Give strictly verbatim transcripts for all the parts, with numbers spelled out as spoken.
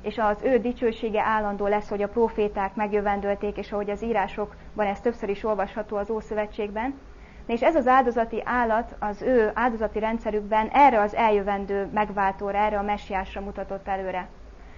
és az ő dicsősége állandó lesz, hogy a próféták megjövendölték, és ahogy az írásokban ez többször is olvasható az Ószövetségben. És ez az áldozati állat az ő áldozati rendszerükben erre az eljövendő megváltóra, erre a messiásra mutatott előre.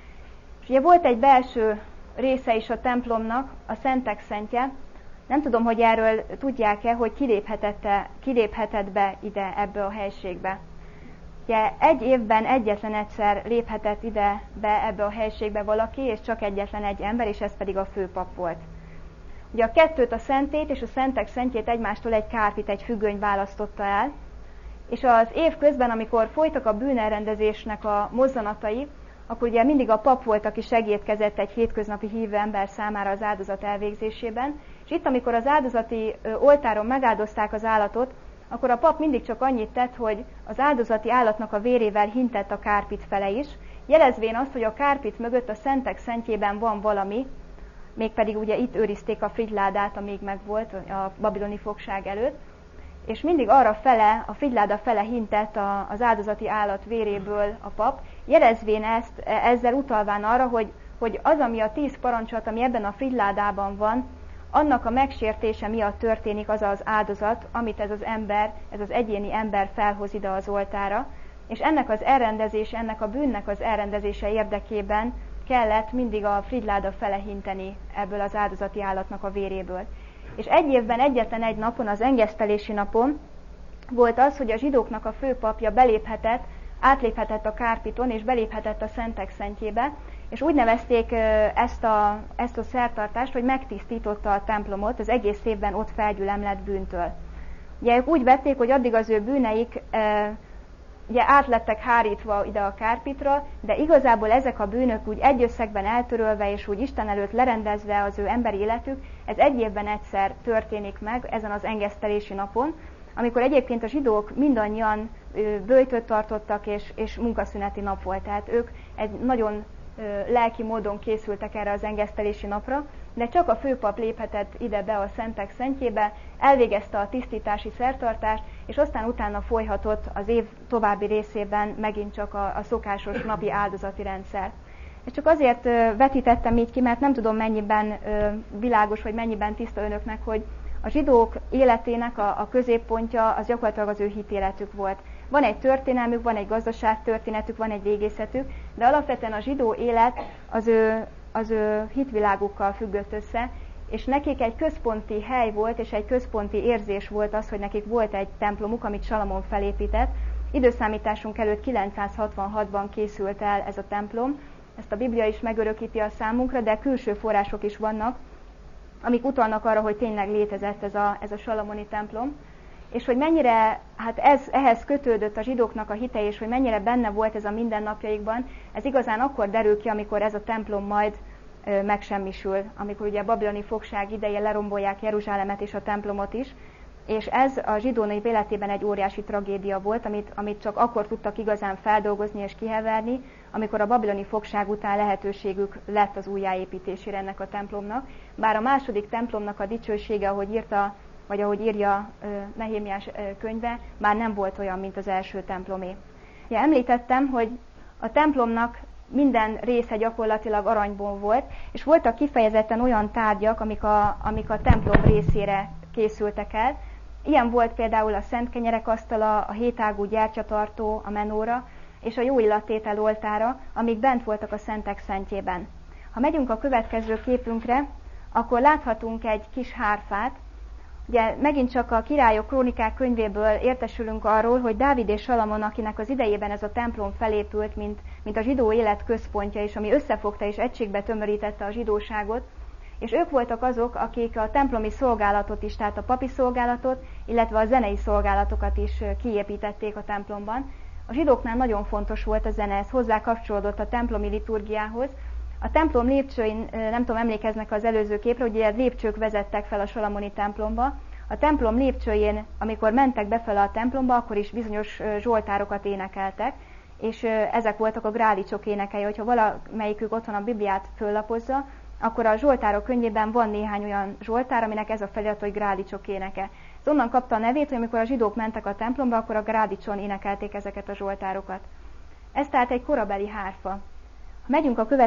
És ugye volt egy belső része is a templomnak, a Szentek Szentje. Nem tudom, hogy erről tudják-e, hogy kiléphetett-e, kiléphetett be ide ebbe a helységbe. Ugye egy évben egyetlen egyszer léphetett ide be ebbe a helységbe valaki, és csak egyetlen egy ember, és ez pedig a főpap volt. Ugye a kettőt, a szentét és a Szentek Szentjét egymástól egy kárpit, egy függöny választotta el, és az év közben, amikor folytak a bűnelrendezésnek a mozzanatai, akkor ugye mindig a pap volt, aki segédkezett egy hétköznapi hívő ember számára az áldozat elvégzésében, és itt, amikor az áldozati oltáron megáldozták az állatot, akkor a pap mindig csak annyit tett, hogy az áldozati állatnak a vérével hintett a kárpit fele is, jelezvén azt, hogy a kárpit mögött a Szentek Szentjében van valami, mégpedig ugye itt őrizték a frigyládát, amíg megvolt a babiloni fogság előtt, és mindig arra fele, a frigyláda fele hintett az áldozati állat véréből a pap, jelezvén ezt, ezzel utalván arra, hogy, hogy az, ami a tíz parancsot, ami ebben a frigyládában van, annak a megsértése miatt történik az az áldozat, amit ez az ember, ez az egyéni ember felhoz ide az oltára, és ennek az elrendezése, ennek a bűnnek az elrendezése érdekében kellett mindig a frigyláda fele hinteni ebből az áldozati állatnak a véréből. És egy évben egyetlen egy napon, az engesztelési napon volt az, hogy a zsidóknak a főpapja beléphetett, átléphetett a kárpiton, és beléphetett a Szentek Szentjébe, és úgy nevezték ezt a, ezt a szertartást, hogy megtisztította a templomot, az egész évben ott felgyülemlett bűntől. Ugye ők úgy vették, hogy addig az ő bűneik e, ugye át lettek hárítva ide a kárpitra, de igazából ezek a bűnök úgy egy összegben eltörölve, és úgy Isten előtt lerendezve az ő emberi életük, ez egy évben egyszer történik meg, ezen az engesztelési napon, amikor egyébként a zsidók mindannyian böjtöt tartottak, és, és munkaszüneti nap volt. Tehát ők egy nagyon lelki módon készültek erre az engesztelési napra, de csak a főpap léphetett ide be a Szentek Szentjébe, elvégezte a tisztítási szertartást, és aztán utána folyhatott az év további részében megint csak a, a szokásos napi áldozati rendszer. És csak azért vetítettem így ki, mert nem tudom mennyiben világos, vagy mennyiben tiszta önöknek, hogy a zsidók életének a, a középpontja az gyakorlatilag az ő hitéletük volt. Van egy történelmük, van egy gazdaságtörténetük, van egy régészetük, de alapvetően a zsidó élet az ő, az ő hitvilágukkal függött össze, és nekik egy központi hely volt, és egy központi érzés volt az, hogy nekik volt egy templomuk, amit Salamon felépített. Időszámításunk előtt kilencszázhatvanhatban készült el ez a templom, ezt a Biblia is megörökíti a számunkra, de külső források is vannak, amik utalnak arra, hogy tényleg létezett ez a, ez a salamoni templom, és hogy mennyire, hát ez, ehhez kötődött a zsidóknak a hite, és hogy mennyire benne volt ez a mindennapjaikban, ez igazán akkor derül ki, amikor ez a templom majd ö, megsemmisül, amikor ugye a babiloni fogság idején lerombolják Jeruzsálemet és a templomot is, és ez a zsidó nép életében egy óriási tragédia volt, amit, amit csak akkor tudtak igazán feldolgozni és kiheverni, amikor a babiloni fogság után lehetőségük lett az újjáépítésére ennek a templomnak. Bár a második templomnak a dicsősége, ahogy írta, vagy ahogy írja uh, Nehémiás uh, könyve, már nem volt olyan, mint az első templomé. Ja, említettem, hogy a templomnak minden része gyakorlatilag aranyból volt, és voltak kifejezetten olyan tárgyak, amik a, amik a templom részére készültek el. Ilyen volt például a szent kenyerek asztala, a hétágú gyertyatartó, a menóra, és a jó illattétel oltára, amik bent voltak a Szentek Szentjében. Ha megyünk a következő képünkre, akkor láthatunk egy kis hárfát. Ugye megint csak a Királyok Krónikák könyvéből értesülünk arról, hogy Dávid és Salamon, akinek az idejében ez a templom felépült, mint, mint a zsidó élet központja, és ami összefogta és egységbe tömörítette a zsidóságot, és ők voltak azok, akik a templomi szolgálatot is, tehát a papi szolgálatot, illetve a zenei szolgálatokat is kiépítették a templomban. A zsidóknál nagyon fontos volt a zene, ez hozzá kapcsolódott a templomi liturgiához. A templom lépcsőin, nem tudom, emlékeznek az előző képre, hogy ilyen lépcsők vezettek fel a salamoni templomba. A templom lépcsőjén, amikor mentek befele a templomba, akkor is bizonyos zsoltárokat énekeltek, és ezek voltak a grálicsok énekei. Hogyha valamelyikük otthon a Bibliát föllapozza, akkor a zsoltárok könyvében van néhány olyan zsoltár, aminek ez a felirat, hogy grádicsok éneke. Ez onnan kapta a nevét, hogy amikor a zsidók mentek a templomba, akkor a grádicson énekelték ezeket a zsoltárokat. Ez tehát egy korabeli hárfa. Ha megyünk a következő